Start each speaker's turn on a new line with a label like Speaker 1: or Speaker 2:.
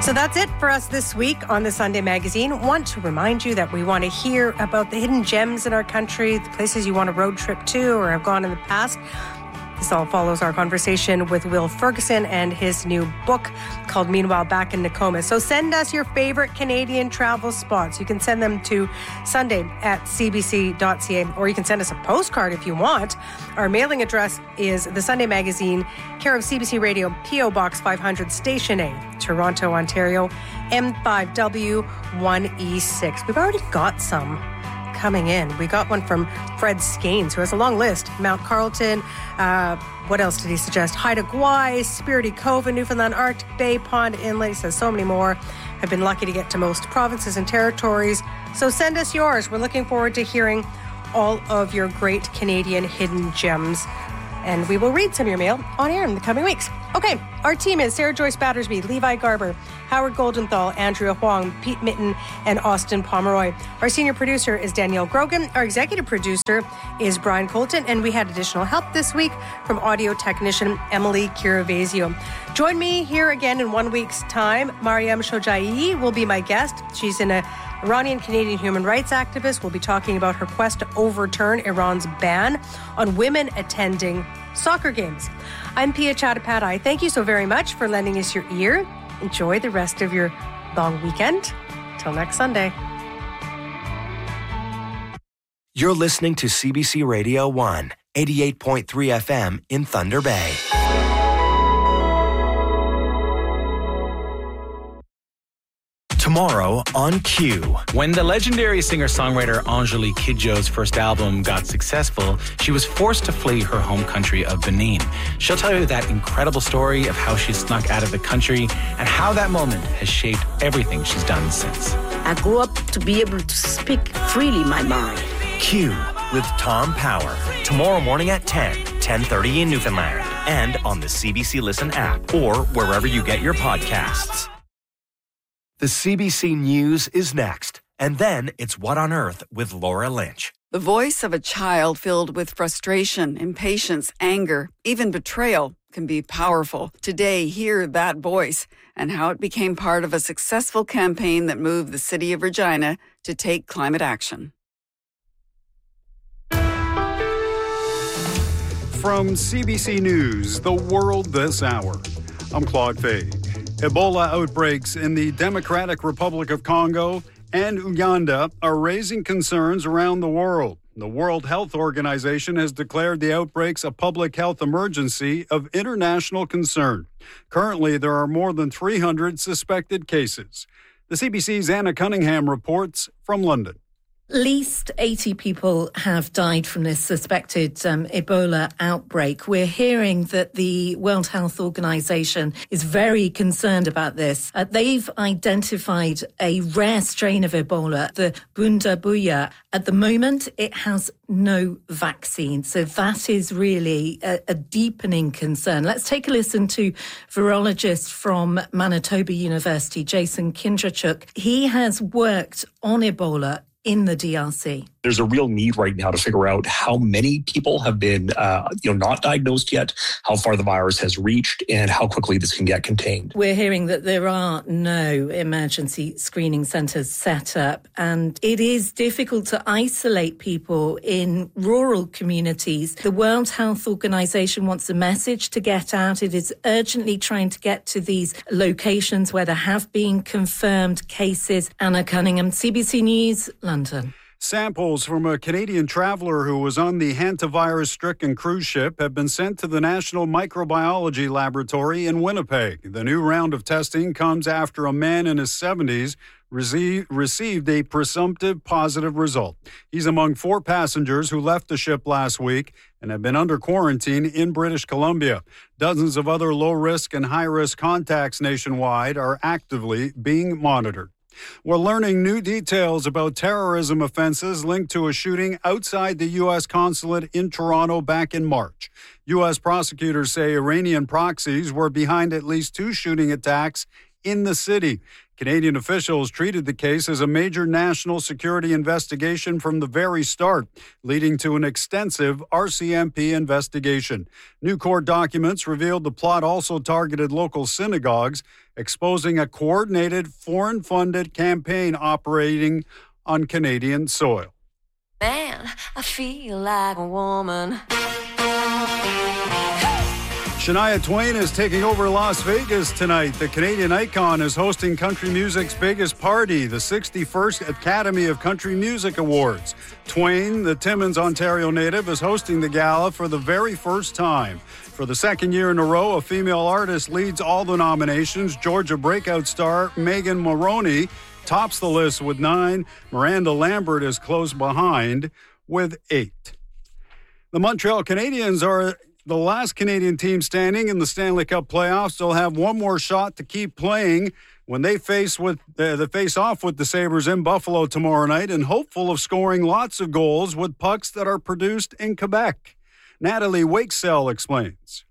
Speaker 1: So that's it for us this week on the Sunday Magazine. Want to remind you that we want to hear about the hidden gems in our country, the places you want to road trip to or have gone in the past. This all follows our conversation with Will Ferguson and his new book called Meanwhile Back in Nokomis. So send us your favorite Canadian travel spots. You can send them to sunday@cbc.ca, or you can send us a postcard if you want. Our mailing address is The Sunday Magazine, care of CBC Radio, P.O. Box 500, Station A, Toronto, Ontario, M5W1E6. We've already got some coming in. We got one from Fred Skanes, who has a long list. Mount Carlton, what else did he suggest? Haida Gwaii, Spirited Cove in Newfoundland, Arctic Bay, Pond Inlet. He says so many more. I've been lucky to get to most provinces and territories. So send us yours. We're looking forward to hearing all of your great Canadian hidden gems. And we will read some of your mail on air in the coming weeks. Okay, our team is Sarah Joyce Battersby, Levi Garber, Howard Goldenthal, Andrea Huang, Pete Mitten, and Austin Pomeroy. Our senior producer is Danielle Grogan. Our executive producer is Brian Colton. And we had additional help this week from audio technician Emily Kiravasio. Join me here again in 1 week's time. Mariam Shojai will be my guest. She's an Iranian-Canadian human rights activist. We'll be talking about her quest to overturn Iran's ban on women attending soccer games. I'm Pia Chattopadhyay. Thank you so very much for lending us your ear. Enjoy the rest of your long weekend. Till next Sunday.
Speaker 2: You're listening to CBC Radio 1, 88.3 FM in Thunder Bay. Tomorrow on Q.
Speaker 3: When the legendary singer-songwriter Angélique Kidjo's first album got successful, she was forced to flee her home country of Benin. She'll tell you that incredible story of how she snuck out of the country and how that moment has shaped everything she's done since.
Speaker 4: I grew up to be able to speak freely my mind.
Speaker 2: Q with Tom Power. Tomorrow morning at 10:30 in Newfoundland. And on the CBC Listen app or wherever you get your podcasts. The CBC News is next, and then it's What on Earth with Laura Lynch.
Speaker 5: The voice of a child filled with frustration, impatience, anger, even betrayal can be powerful. Today, hear that voice and how it became part of a successful campaign that moved the city of Regina to take climate action.
Speaker 6: From CBC News, The World This Hour, I'm Claude Fay. Ebola outbreaks in the Democratic Republic of Congo and Uganda are raising concerns around the world. The World Health Organization has declared the outbreaks a public health emergency of international concern. Currently, there are more than 300 suspected cases. The CBC's Anna Cunningham reports from London.
Speaker 7: At least 80 people have died from this suspected Ebola outbreak. We're hearing that the World Health Organization is very concerned about this. They've identified a rare strain of Ebola, the Bundabuya. At the moment, it has no vaccine. So that is really a deepening concern. Let's take a listen to virologist from Manitoba University, Jason Kindrachuk. He has worked on Ebola in the DRC.
Speaker 8: There's a real need right now to figure out how many people have been, not diagnosed yet, how far the virus has reached, and how quickly this can get contained.
Speaker 7: We're hearing that there are no emergency screening centres set up, and it is difficult to isolate people in rural communities. The World Health Organization wants a message to get out. It is urgently trying to get to these locations where there have been confirmed cases. Anna Cunningham, CBC News, London.
Speaker 6: Samples from a Canadian traveller who was on the hantavirus-stricken cruise ship have been sent to the National Microbiology Laboratory in Winnipeg. The new round of testing comes after a man in his 70s received a presumptive positive result. He's among 4 passengers who left the ship last week and have been under quarantine in British Columbia. Dozens of other low-risk and high-risk contacts nationwide are actively being monitored. We're learning new details about terrorism offenses linked to a shooting outside the U.S. consulate in Toronto back in March. U.S. prosecutors say Iranian proxies were behind at least 2 shooting attacks in the city. Canadian officials treated the case as a major national security investigation from the very start, leading to an extensive RCMP investigation. New court documents revealed the plot also targeted local synagogues, exposing a coordinated foreign-funded campaign operating on Canadian soil.
Speaker 9: Man, I feel like a woman.
Speaker 6: Shania Twain is taking over Las Vegas tonight. The Canadian icon is hosting country music's biggest party, the 61st Academy of Country Music Awards. Twain, the Timmins, Ontario native, is hosting the gala for the very first time. For the second year in a row, a female artist leads all the nominations. Georgia breakout star Megan Moroney tops the list with 9. Miranda Lambert is close behind with 8. The Montreal Canadiens are the last Canadian team standing in the Stanley Cup playoffs. They'll have one more shot to keep playing when they face off with the Sabres in Buffalo tomorrow night, and hopeful of scoring lots of goals with pucks that are produced in Quebec. Natalie Wakesell explains.